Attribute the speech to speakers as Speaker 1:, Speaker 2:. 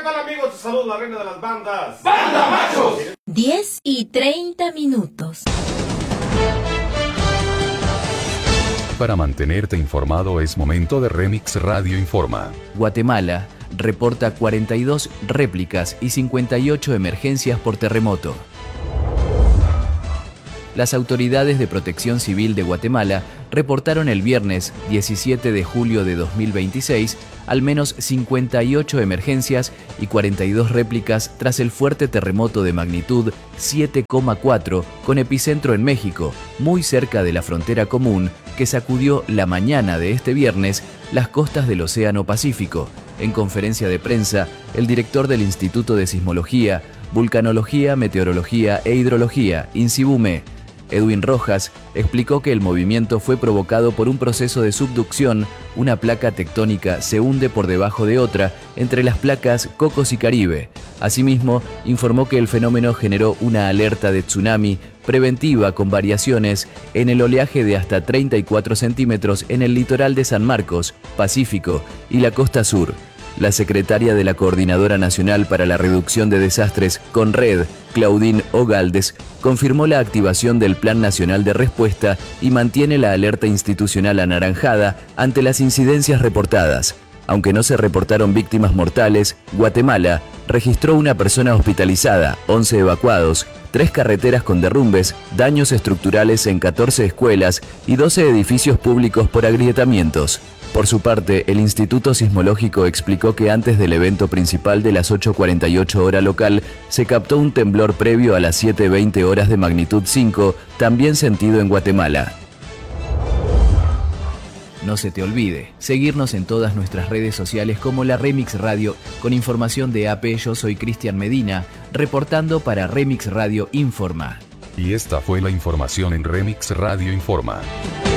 Speaker 1: tal, amigos? Te saludo la reina de las bandas.
Speaker 2: ¡Banda Machos!
Speaker 3: 10:30.
Speaker 4: Para mantenerte informado es momento de Remix Radio Informa.
Speaker 5: Guatemala reporta 42 réplicas y 58 emergencias por terremoto. Las autoridades de Protección Civil de Guatemala reportaron el viernes 17 de julio de 2026 al menos 58 emergencias y 42 réplicas tras el fuerte terremoto de magnitud 7,4 con epicentro en México, muy cerca de la frontera común, que sacudió la mañana de este viernes las costas del Océano Pacífico. En conferencia de prensa, el director del Instituto de Sismología, Vulcanología, Meteorología e Hidrología, INSIBUME, Edwin Rojas, explicó que el movimiento fue provocado por un proceso de subducción. Una placa tectónica se hunde por debajo de otra entre las placas Cocos y Caribe. Asimismo, informó que el fenómeno generó una alerta de tsunami preventiva con variaciones en el oleaje de hasta 34 centímetros en el litoral de San Marcos, Pacífico y la costa sur. La secretaria de la Coordinadora Nacional para la Reducción de Desastres, CONRED, Claudine Ogaldes, confirmó la activación del Plan Nacional de Respuesta y mantiene la alerta institucional anaranjada ante las incidencias reportadas. Aunque no se reportaron víctimas mortales, Guatemala registró una persona hospitalizada, 11 evacuados, 3 carreteras con derrumbes, daños estructurales en 14 escuelas y 12 edificios públicos por agrietamientos. Por su parte, el Instituto Sismológico explicó que antes del evento principal de las 8:48 hora local, se captó un temblor previo a las 7:20 horas de magnitud 5, también sentido en Guatemala. No se te olvide seguirnos en todas nuestras redes sociales como la Remix Radio con información de AP. Yo soy Cristian Medina, reportando para Remix Radio Informa.
Speaker 4: Y esta fue la información en Remix Radio Informa.